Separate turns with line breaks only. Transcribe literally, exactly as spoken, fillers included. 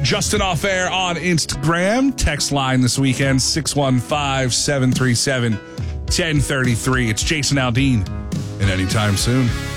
Justin Off Air on Instagram. Text line this weekend, six one five, seven three seven, one oh three three. It's Jason Aldean. And anytime soon.